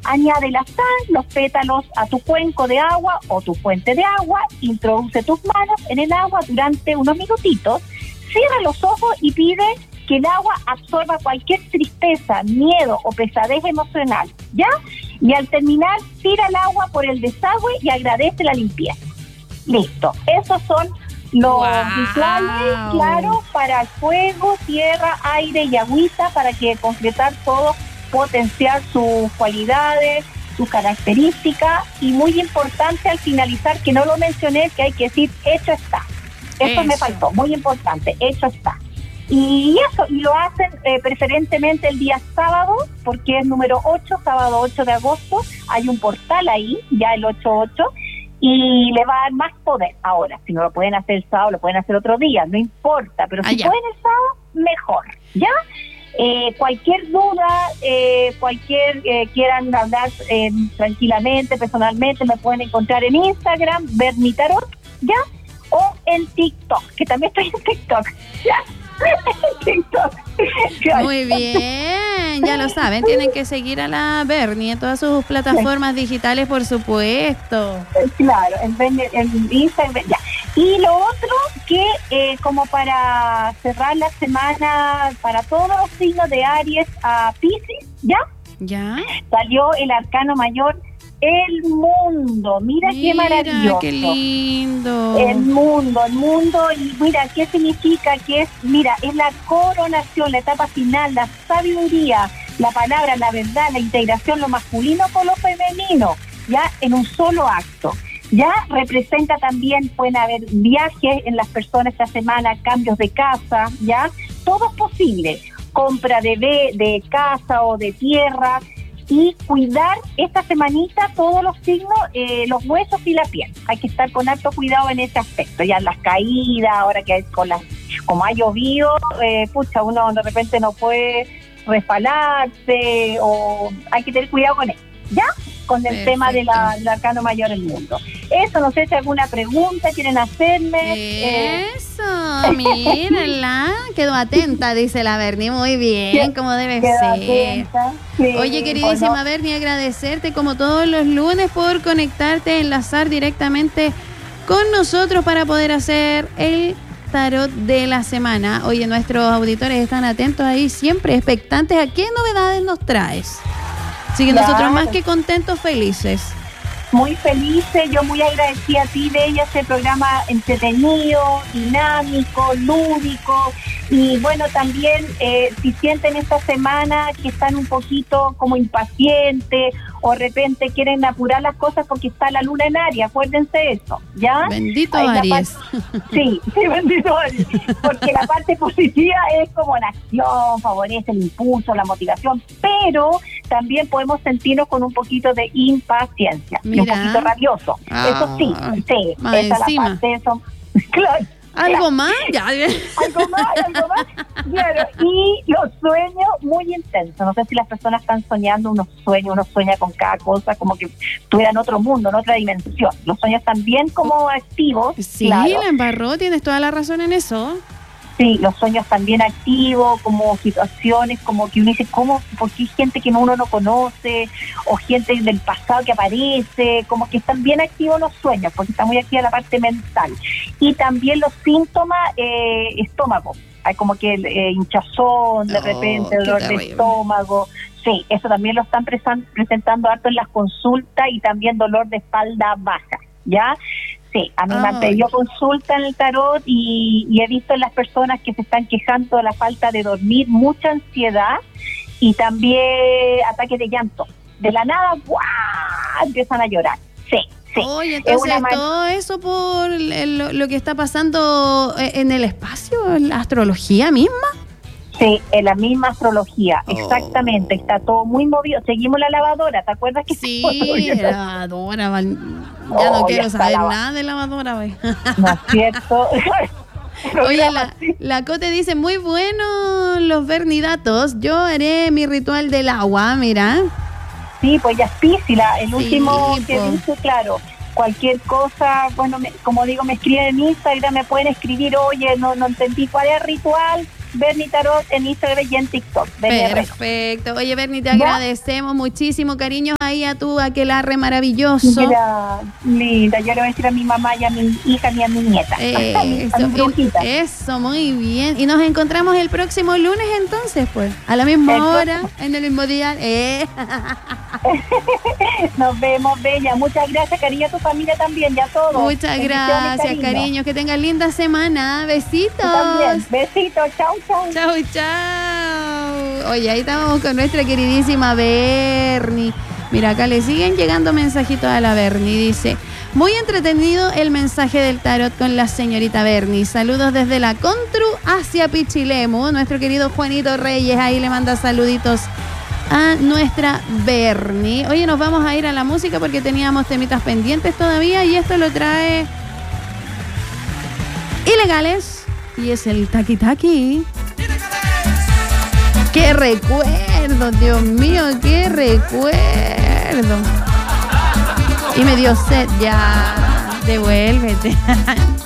Añade la sal, los pétalos a tu cuenco de agua o tu fuente de agua, introduce tus manos en el agua durante unos minutitos, cierra los ojos y pide que el agua absorba cualquier tristeza, miedo o pesadez emocional, ¿ya? Y al terminar, tira el agua por el desagüe y agradece la limpieza. Listo. Esos son los rituales, claro, para fuego, tierra, aire y agüita, para que concretar todo, potenciar sus cualidades, sus características, y muy importante al finalizar, que no lo mencioné, que hay que decir, hecho está. Eso me faltó, muy importante, hecho está. Y eso, y lo hacen preferentemente el día sábado, porque es número 8, sábado 8 de agosto, hay un portal ahí, ya el 88, y le va a dar más poder. Ahora, si no lo pueden hacer el sábado, lo pueden hacer otro día, no importa, pero si pueden el sábado, mejor, ¿ya? Cualquier duda, quieran hablar tranquilamente, personalmente, me pueden encontrar en Instagram, Bernitarot, ¿ya? O en TikTok, que también estoy en TikTok, ¿ya? TikTok. Muy bien, ya lo saben, tienen que seguir a la Berni en todas sus plataformas digitales, por supuesto. Claro, en Instagram, ya. Y lo otro que, como para cerrar la semana, para todos los signos de Aries a Piscis, ¿ya? Salió el arcano mayor, el mundo. Mira qué maravilloso. Qué lindo. El mundo, y mira, ¿qué significa? Que es la coronación, la etapa final, la sabiduría, la palabra, la verdad, la integración, lo masculino con lo femenino, ya en un solo acto. Ya representa también, pueden haber viajes en las personas esta semana, cambios de casa, ya, todo es posible, compra de casa o de tierra, y cuidar esta semanita todos los signos, los huesos y la piel. Hay que estar con alto cuidado en ese aspecto. Ya las caídas, ahora que como ha llovido, uno de repente no puede resbalarse, o hay que tener cuidado con eso, ¿ya? Con el tema del arcano mayor del mundo. Eso, no sé si alguna pregunta quieren hacerme. Eso, mírenla, quedó atenta, dice la Berni, muy bien, como debe ser. Atenta, sí. Oye, queridísima Berni, agradecerte como todos los lunes por conectarte, enlazar directamente con nosotros para poder hacer el tarot de la semana. Oye, nuestros auditores están atentos ahí, siempre expectantes a qué novedades nos traes. Así que nosotros más que contentos, felices. Muy felices, yo muy agradecida a ti, Bella, este programa entretenido, dinámico, lúdico, y bueno, también si sienten esta semana que están un poquito como impacientes o de repente quieren apurar las cosas porque está la luna en Aries, acuérdense eso, ¿ya? Bendito Aries. Sí, bendito Aries, porque la parte positiva es como la acción, favorece el impulso, la motivación, pero también podemos sentirnos con un poquito de impaciencia. Un poquito rabioso. Eso sí, más esa es encima. la parte de eso. Claro. ¿Algo más? Ya. Algo más. Claro. Y los sueños muy intensos. No sé si las personas están soñando unos sueños, uno sueña con cada cosa como que estuviera en otro mundo, en otra dimensión. Los sueños también como activos. Sí, claro. la embarró, tienes toda la razón en eso. Sí, los sueños también activos, como situaciones, como que uno dice, ¿cómo? Porque hay gente que uno no conoce, o gente del pasado que aparece, como que están bien activos los sueños, porque está muy activa la parte mental. Y también los síntomas, estómago, hay como que hinchazón, de repente, dolor de estómago. Sí, eso también lo están presentando harto en las consultas, y también dolor de espalda baja, ¿ya? Sí, a mí me han pedido consulta en el tarot y he visto en las personas que se están quejando de la falta de dormir, mucha ansiedad y también ataques de llanto. De la nada, ¡guau!, empiezan a llorar. Sí. Oye, entonces todo eso por lo que está pasando en el espacio, en la astrología misma. Sí, en la misma astrología, exactamente, está todo muy movido. Seguimos la lavadora, ¿te acuerdas que sí, la lavadora, ya no quiero saber nada de lavadora, güey. ¿No es cierto? Oye, la Cote dice, muy bueno los vernidatos, yo haré mi ritual del agua, mira. Sí, pues ya es Piscis, el último que dice, claro. Cualquier cosa, bueno, como digo, me escriben en Instagram, me pueden escribir, oye, no entendí cuál es el ritual, Bernie Tarot en Instagram y en TikTok. Perfecto. Oye, Bernie, te agradecemos muchísimo. Cariños ahí a tu aquelarre maravilloso. Mira, linda. Yo le voy a decir a mi mamá y a mi hija y a mi nieta. Eso, muy bien. Y nos encontramos el próximo lunes entonces, pues. A la misma hora, en el mismo día. Nos vemos, Bella. Muchas gracias, cariño, a tu familia también y a todos. Muchas gracias, cariño. Que tengas linda semana. Besitos. Tú también. Besitos. Chau, chau. Chau, chau. Oye, ahí estábamos con nuestra queridísima Bernie. Mira, acá le siguen llegando mensajitos a la Bernie. Dice, muy entretenido el mensaje del tarot con la señorita Bernie. Saludos desde la Contru hacia Pichilemu. Nuestro querido Juanito Reyes ahí le manda saluditos a nuestra Bernie. Oye, nos vamos a ir a la música porque teníamos temitas pendientes todavía y esto lo trae Ilegales y es el Taki Taki. ¡Qué recuerdo, Dios mío! ¡Qué recuerdo! Y me dio sed ya. Devuélvete.